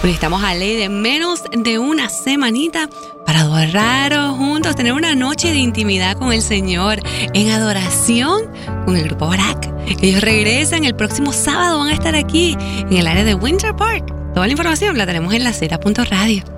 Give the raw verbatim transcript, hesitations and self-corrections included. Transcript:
Estamos a ley de menos de una semanita para adorar juntos, tener una noche de intimidad con el Señor en adoración con el grupo Barak. Ellos regresan el próximo sábado, van a estar aquí en el área de Winter Park. Toda la información la tenemos en la Z punto radio.